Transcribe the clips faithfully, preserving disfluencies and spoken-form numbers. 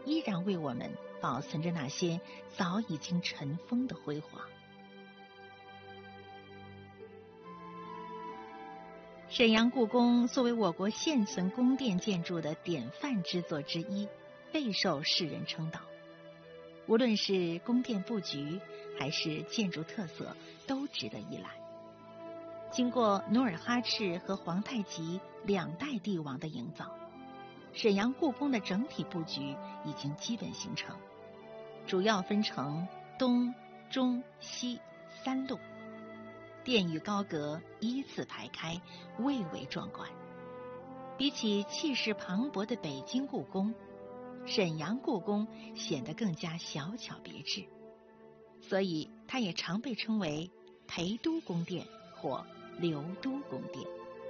依然为我们保存着那些早已经尘封的辉煌。沈阳故宫作为我国现存宫殿建筑的典范之作之一，备受世人称道。无论是宫殿布局还是建筑特色，都值得一览。经过努尔哈赤和皇太极两代帝王的营造，沈阳故宫的整体布局已经基本形成，主要分成东、中、西三路，殿宇高阁依次排开，蔚为壮观。比起气势磅礴的北京故宫，沈阳故宫显得更加小巧别致，所以它也常被称为陪都宫殿或留都宫殿。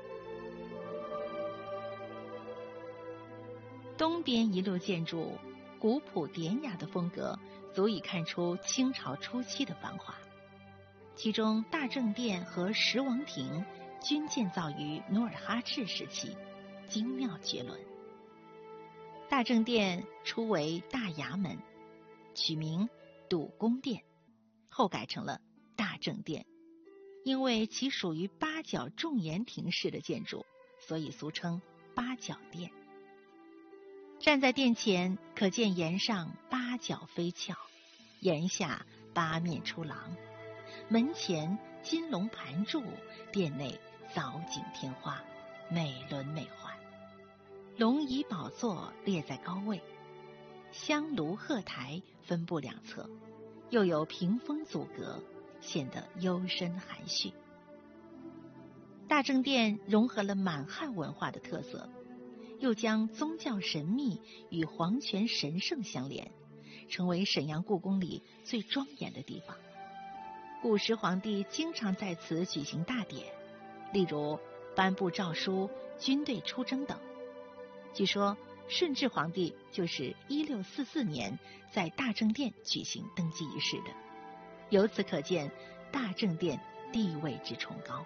东边一路建筑古朴典雅的风格，足以看出清朝初期的繁华。其中大正殿和十王亭均建造于努尔哈赤时期，精妙绝伦。大正殿初为大衙门，取名笃宫殿，后改成了大正殿。因为其属于八角重檐亭式的建筑，所以俗称八角殿。站在殿前，可见檐上八角飞翘，檐下八面出廊，门前金龙盘柱，殿内藻井天花，美轮美奂。龙椅宝座列在高位，香炉鹤台分布两侧，又有屏风阻隔，显得幽深含蓄。大正殿融合了满汉文化的特色，又将宗教神秘与皇权神圣相连，成为沈阳故宫里最庄严的地方。古时皇帝经常在此举行大典，例如颁布诏书、军队出征等。据说顺治皇帝就是一六四四年在大正殿举行登基仪式的，由此可见大正殿地位之崇高。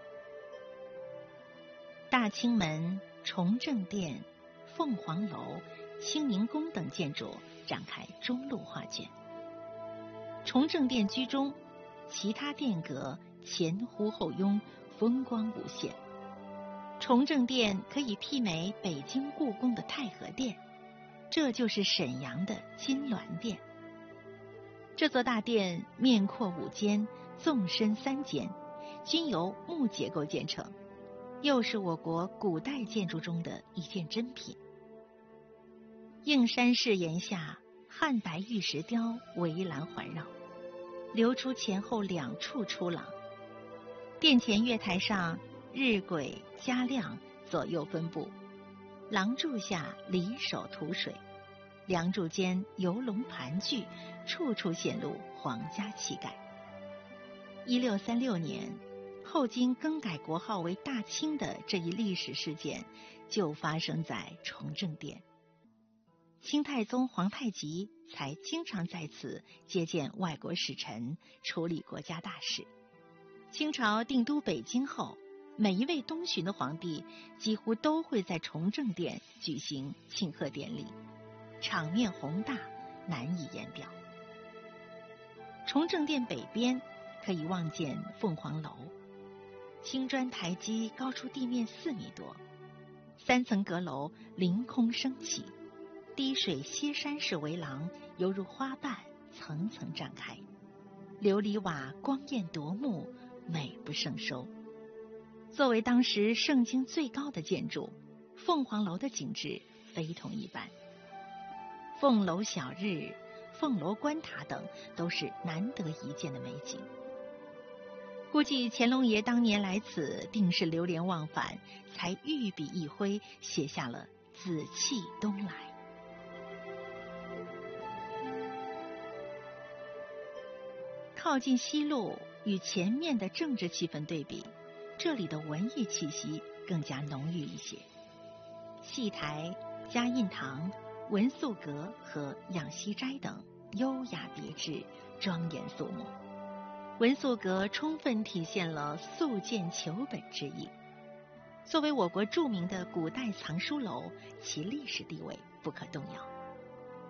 大清门、崇正殿、凤凰楼、清宁宫等建筑展开中路画卷。崇正殿居中，其他殿阁前呼后拥，风光无限。崇正殿可以媲美北京故宫的太和殿，这就是沈阳的金銮殿。这座大殿面阔五间，纵深三间，均由木结构建成，又是我国古代建筑中的一件珍品。映山式檐下，汉白玉石雕围栏环绕，留出前后两处出廊。殿前月台上日晷嘉亮左右分布，廊柱下离手吐水，梁柱间游龙盘踞，处处显露皇家气概。一六三六年，后经更改国号为大清的这一历史事件，就发生在崇正殿。清太宗皇太极才经常在此接见外国使臣，处理国家大事。清朝定都北京后，每一位东巡的皇帝几乎都会在崇正殿举行庆贺典礼，场面宏大，难以言表。崇正殿北边可以望见凤凰楼，青砖台基高出地面四米多，三层阁楼凌空升起，滴水歇山式围廊犹如花瓣层层展开，琉璃瓦光艳夺目，美不胜收。作为当时盛京最高的建筑，凤凰楼的景致非同一般。凤楼小日、凤楼关塔等都是难得一见的美景。估计乾隆爷当年来此定是流连忘返，才御笔一挥，写下了紫气东来。靠近西路与前面的政治气氛对比，这里的文艺气息更加浓郁一些。戏台、嘉印堂、文素阁和养息斋等优雅别致，庄严肃穆。文素阁充分体现了素见求本之意。作为我国著名的古代藏书楼，其历史地位不可动摇。